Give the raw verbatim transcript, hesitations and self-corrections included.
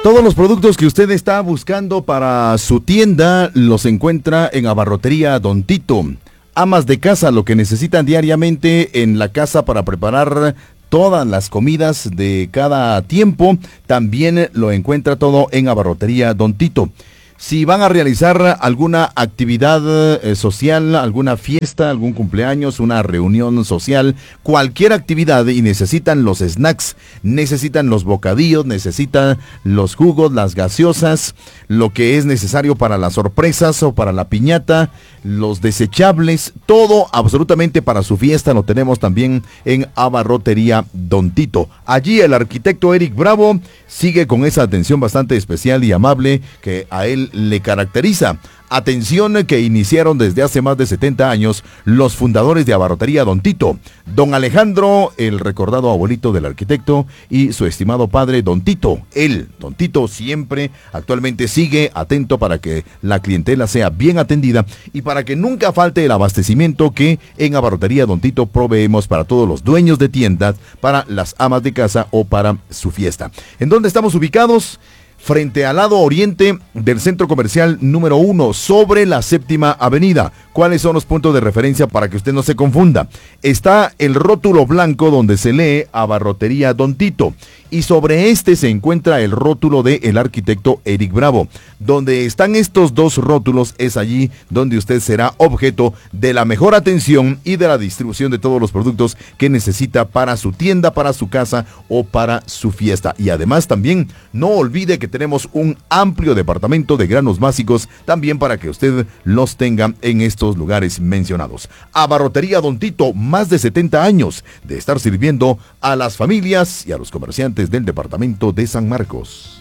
Todos los productos que usted está buscando para su tienda los encuentra en Abarrotería Don Tito. Amas de casa, lo que necesitan diariamente en la casa para preparar todas las comidas de cada tiempo, también lo encuentra todo en Abarrotería Don Tito. Si van a realizar alguna actividad eh, social, alguna fiesta, algún cumpleaños, una reunión social, cualquier actividad y necesitan los snacks, necesitan los bocadillos, necesitan los jugos, las gaseosas, lo que es necesario para las sorpresas o para la piñata, los desechables, todo absolutamente para su fiesta lo tenemos también en Abarrotería Don Tito. Allí el arquitecto Eric Bravo sigue con esa atención bastante especial y amable que a él le caracteriza. Atención que iniciaron desde hace más de setenta años los fundadores de Abarrotería Don Tito, don Alejandro, el recordado abuelito del arquitecto, y su estimado padre Don Tito. Él, Don Tito, siempre actualmente sigue atento para que la clientela sea bien atendida y para que nunca falte el abastecimiento que en Abarrotería Don Tito proveemos para todos los dueños de tiendas, para las amas de casa o para su fiesta. ¿En dónde estamos ubicados? Frente al lado oriente del centro comercial número uno, sobre la séptima avenida. ¿Cuáles son los puntos de referencia para que usted no se confunda? Está el rótulo blanco donde se lee Abarrotería Don Tito. Y sobre este se encuentra el rótulo de el arquitecto Eric Bravo. Donde están estos dos rótulos es allí donde usted será objeto de la mejor atención y de la distribución de todos los productos que necesita para su tienda, para su casa o para su fiesta. Y además también no olvide que tenemos un amplio departamento de granos básicos también para que usted los tenga en estos lugares mencionados. Abarrotería Don Tito, más de setenta años de estar sirviendo a las familias y a los comerciantes del departamento de San Marcos.